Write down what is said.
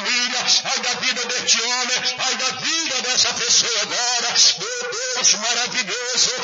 família, ai da vida deste homem, ai da vida dessa pessoa agora. Meu Deus maravilhoso,